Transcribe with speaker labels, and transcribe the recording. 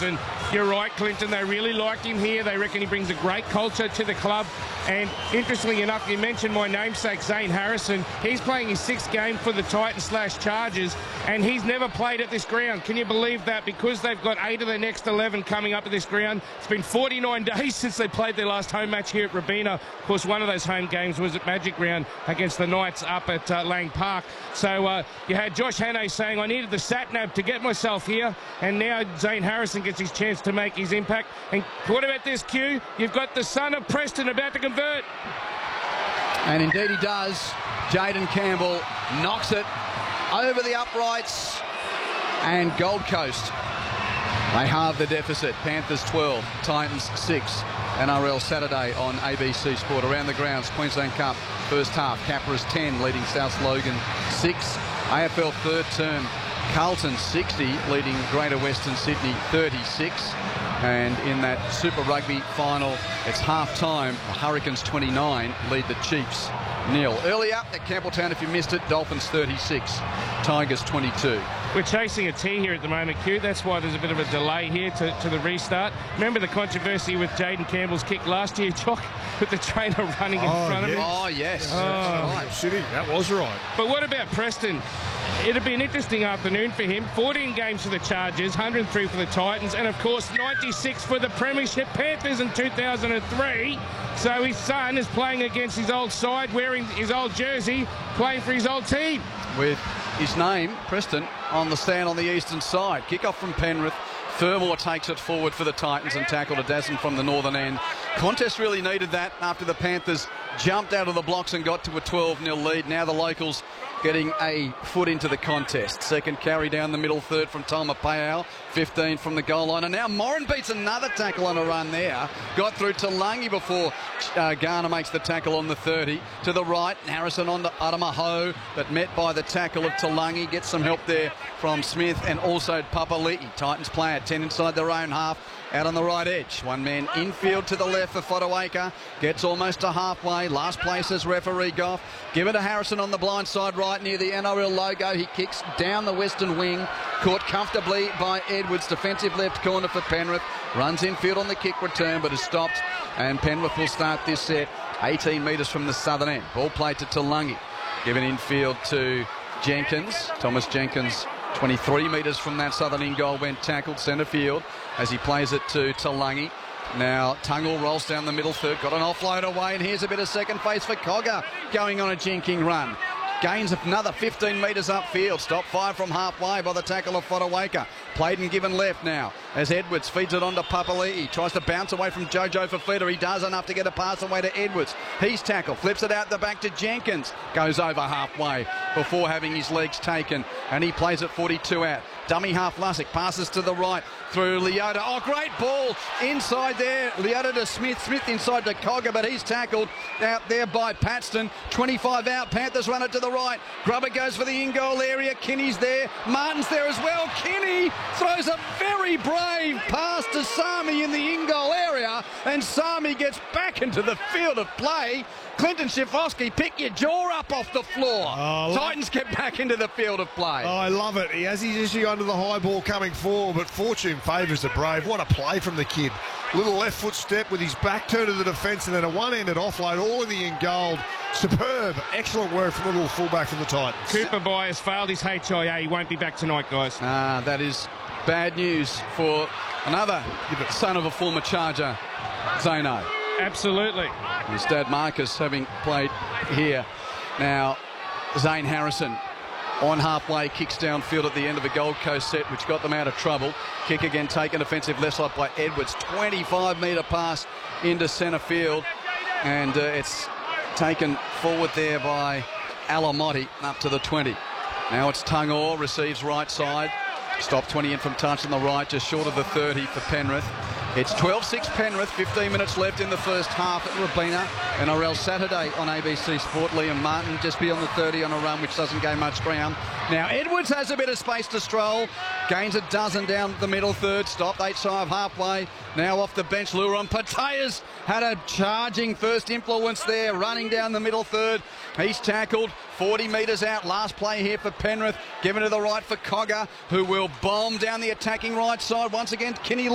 Speaker 1: And you're right, Clinton, they really like him here. They reckon he brings a great culture to the club. And interestingly enough, you mentioned my namesake, Zane Harrison. He's playing his 6th game for the Titans/Chargers, and he's never played at this ground. Can you believe that? Because they've got 8 of their next 11 coming up at this ground. It's been 49 days since they played their last home match here at Robina. Of course, one of those home games was at Magic Round against the Knights up at Lang Park. So you had Josh Hannay saying, I needed the sat-nav to get myself here, and now Zane Harrison gets his chance to make his impact. And what about this, Q? You've got the son of Preston about to convert.
Speaker 2: And indeed he does. Jayden Campbell knocks it over the uprights, and Gold Coast, they halve the deficit. Panthers 12, Titans 6. NRL Saturday on ABC Sport. Around the grounds, Queensland Cup first half. Capras 10 leading South Logan 6. AFL third term, Carlton 60 leading Greater Western Sydney 36. And in that Super Rugby final, it's half-time. The Hurricanes 29 lead the Chiefs 0. Early up at Campbelltown, if you missed it, Dolphins 36, Tigers 22.
Speaker 1: We're chasing a tee here at the moment, Q. That's why there's a bit of a delay here to the restart. Remember the controversy with Jayden Campbell's kick last year, Jock, with the trainer running in front of him?
Speaker 2: Oh, yes.
Speaker 3: Right. City, that was right.
Speaker 1: But what about Preston? It'll be an interesting afternoon for him. 14 games for the Chargers, 103 for the Titans, and of course 96 for the Premiership Panthers in 2003. So his son is playing against his old side, wearing his old jersey, playing for his old team.
Speaker 2: With his name, Preston, on the stand on the eastern side. Kick-off from Penrith. Fermor takes it forward for the Titans and tackled a Dazzin from the northern end. Contest really needed that after the Panthers jumped out of the blocks and got to a 12-0 lead. Now the locals getting a foot into the contest. Second carry down the middle, third from Toma Payal, 15 from the goal line. And now Moran beats another tackle on a run there. Got through to Lungi before Garner makes the tackle on the 30. To the right, Harrison on to Adamaho, but met by the tackle of Talangi. Gets some help there from Smith and also Papali'i. Titans player, 10 inside their own half. Out on the right edge. One man infield to the left for Fotuaika. Gets almost to halfway. Last place is referee Goff. Give it to Harrison on the blind side right near the NRL logo. He kicks down the western wing. Caught comfortably by Edwards. Defensive left corner for Penrith. Runs infield on the kick return but is stopped. And Penrith will start this set 18 metres from the southern end. Ball played to Talangi. Given infield to Jenkins. Thomas Jenkins 23 metres from that southern end goal went tackled centre field as he plays it to Talangi. Now Tungle rolls down the middle third, got an offload away, and here's a bit of second face for Cogger going on a jinking run. Gains another 15 metres upfield. Stop 5 from halfway by the tackle of Fotuaika. Played and given left now as Edwards feeds it on to Papali'i. Tries to bounce away from Jojo Fafita. He does enough to get a pass away to Edwards. He's tackled. Flips it out the back to Jenkins. Goes over halfway before having his legs taken. And he plays it 42 out. Dummy half Lussick. Passes to the right through Leota. Oh, great ball inside there. Leota to Smith. Smith inside to Cogger, but he's tackled out there by Paxton. 25 out. Panthers run it to the right. Grubber goes for the in-goal area. Kinney's there. Martin's there as well. Kinney throws a very brave pass to Sami in the in-goal area, and Sami gets back into the field of play. Clinton Schifosky, pick your jaw up off the floor. Titans get back into the field of play.
Speaker 3: Oh, I love it. He has his issue under the high ball coming forward, but fortune favours the brave. What a play from the kid. Little left foot step with his back turned to the defence and then a one-handed offload, all in the end goal. Superb. Excellent work from the little fullback from the Titans.
Speaker 1: Cooper Byers failed his HIA. He won't be back tonight, guys.
Speaker 2: That is bad news for another son of a former Charger, Zano.
Speaker 1: Absolutely.
Speaker 2: His dad Marcus having played here. Now Zane Harrison on halfway, kicks downfield at the end of a Gold Coast set, which got them out of trouble. Kick again taken, offensive left side by Edwards. 25-metre pass into centre field, and it's taken forward there by Alamotti up to the 20. Now it's Tungor, receives right side. Stop 20 in from touch on the right, just short of the 30 for Penrith. It's 12-6 Penrith, 15 minutes left in the first half at Robina. NRL Saturday on ABC Sport. Liam Martin just beyond the 30 on a run, which doesn't gain much ground. Now Edwards has a bit of space to stroll. Gains a dozen down the middle third. Stopped 8 shy of halfway. Now off the bench, Luron Pateas had a charging first influence there, running down the middle third. He's tackled 40 metres out. Last play here for Penrith. Given to the right for Cogger, who will bomb down the attacking right side. Once again, Kinney